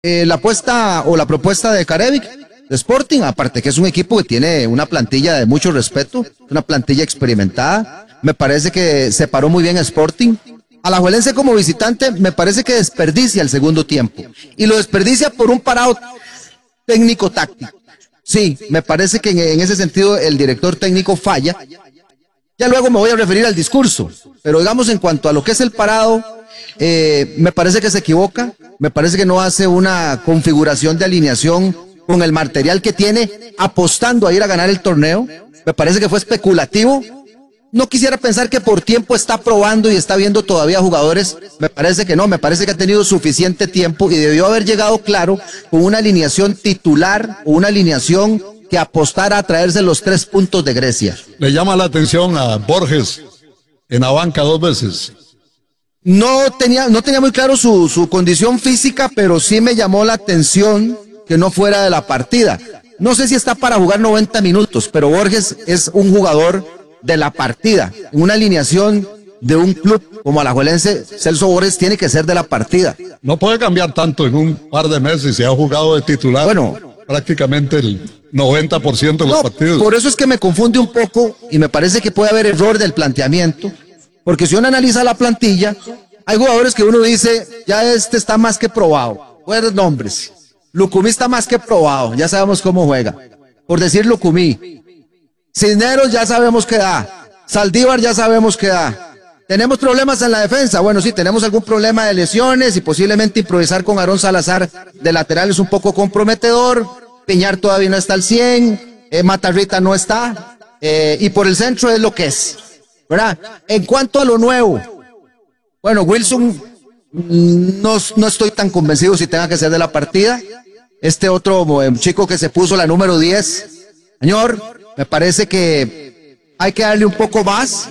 La apuesta o la propuesta de Carevic, de Sporting, aparte que es un equipo que tiene una plantilla de mucho respeto, una plantilla experimentada, me parece que se paró muy bien a Sporting. Alajuelense como visitante me parece que desperdicia el segundo tiempo, y lo desperdicia por un parado técnico-táctico. Sí, me parece que en ese sentido el director técnico falla. Ya luego me voy a referir al discurso, pero digamos en cuanto a lo que es el parado, me parece que se equivoca, me parece que no hace una configuración de alineación con el material que tiene, apostando a ir a ganar el torneo. Me parece que fue especulativo. No quisiera pensar que por tiempo está probando y está viendo todavía jugadores. Me parece que no, me parece que ha tenido suficiente tiempo y debió haber llegado claro con una alineación titular o una alineación que apostara a traerse los 3 puntos de Grecia. Le llama la atención a Borges en la banca 2 veces. No tenía muy claro su condición física, pero sí me llamó la atención que no fuera de la partida. No sé si está para jugar 90 minutos, pero Borges es un jugador de la partida. En una alineación de un club como Alajuelense, Celso Borges tiene que ser de la partida. No puede cambiar tanto en un par de meses, se ha jugado de titular. Bueno, prácticamente el 90% de los partidos. Por eso es que me confunde un poco y me parece que puede haber error del planteamiento, porque si uno analiza la plantilla, hay jugadores que uno dice, ya este está más que probado. Buenos nombres. Lucumí está más que probado, ya sabemos cómo juega. Por decir Lucumí. Cisneros ya sabemos que da. Saldívar ya sabemos que da. ¿Tenemos problemas en la defensa? Bueno, sí, tenemos algún problema de lesiones y posiblemente improvisar con Aarón Salazar de lateral es un poco comprometedor. Piñar todavía no está al 100. Matarrita no está. Y por el centro es lo que es, ¿verdad? En cuanto a lo nuevo, bueno, Wilson, no estoy tan convencido si tenga que ser de la partida. Este otro chico que se puso la número 10, señor, me parece que hay que darle un poco más.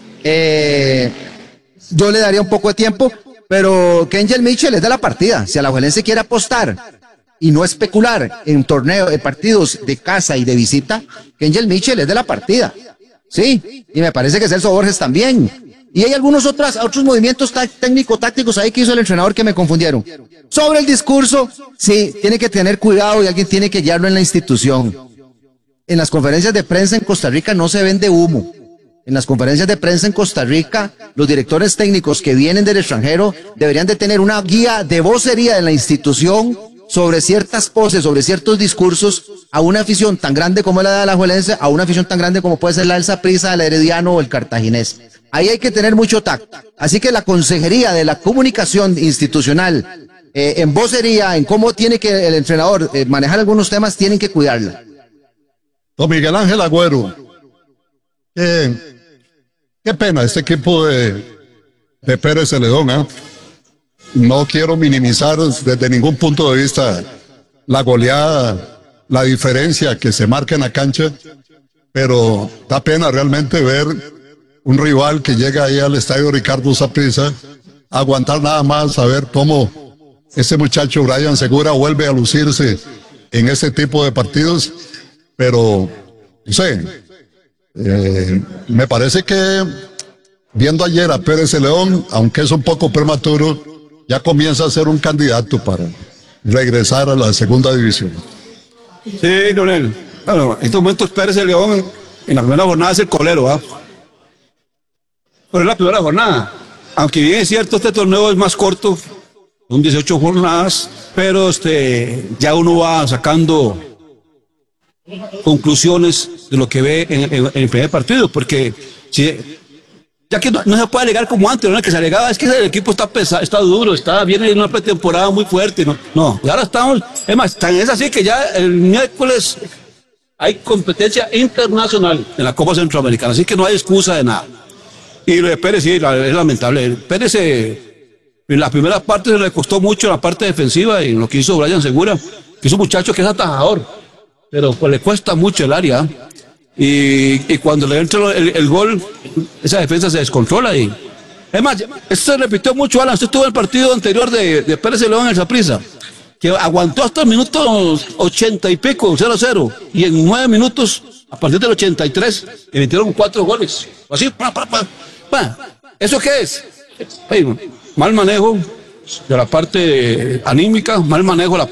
Yo le daría un poco de tiempo, pero Kenjel Mitchell es de la partida. Si Alajuelense quiere apostar y no especular en torneos, en partidos de casa y de visita, Kenjel Mitchell es de la partida. Sí, y me parece que Celso Borges también. Y hay algunos otros movimientos técnico-tácticos ahí que hizo el entrenador que me confundieron. Sobre el discurso, sí, tiene que tener cuidado y alguien tiene que guiarlo en la institución. En las conferencias de prensa en Costa Rica no se vende humo. En las conferencias de prensa en Costa Rica, los directores técnicos que vienen del extranjero deberían de tener una guía de vocería de la institución sobre ciertas poses, sobre ciertos discursos, a una afición tan grande como la de Alajuelense, a una afición tan grande como puede ser la del Saprissa, el Herediano o el Cartaginés. Ahí hay que tener mucho tacto. Así que la consejería de la comunicación institucional, en vocería, en cómo tiene que el entrenador manejar algunos temas, tienen que cuidarla. Don Miguel Ángel Agüero, qué pena este equipo de Pérez Celedón, ¿eh? No quiero minimizar desde ningún punto de vista la goleada, la diferencia que se marca en la cancha, pero da pena realmente ver un rival que llega ahí al estadio Ricardo Saprissa, aguantar nada más, a ver cómo ese muchacho Brian Segura vuelve a lucirse en este tipo de partidos, pero no sé, me parece que viendo ayer a Pérez Celedón, aunque es un poco prematuro, ya comienza a ser un candidato para regresar a la segunda división. Sí, Leonel. Bueno, en estos momentos Pérez Celedón en la primera jornada es el colero, ¿ah? Pero es la primera jornada. Aunque bien es cierto, este torneo es más corto, son 18 jornadas, pero ya uno va sacando conclusiones de lo que ve en el primer partido, porque ya que no se puede alegar como antes, ¿no? Que se alegaba es que el equipo está pesado, está duro, viene en una pretemporada muy fuerte, no, ahora estamos, es más, tan es así que ya el miércoles hay competencia internacional en la Copa Centroamericana, así que no hay excusa de nada. Y lo de Pérez sí, es lamentable. Pérez en la primera parte se le costó mucho la parte defensiva y lo que hizo Brian Segura, que es un muchacho que es atajador, pero pues le cuesta mucho el área. Y cuando le entra el gol, esa defensa se descontrola. Y es más, esto se repitió mucho, Alan. Usted estuvo en el partido anterior de Pérez Celedón en el Saprissa, que aguantó hasta el minuto 80 y pico, 0-0, y en 9 minutos, a partir del 83, le metieron 4 goles. Así, ¿eso qué es? Mal manejo de la parte anímica, mal manejo de la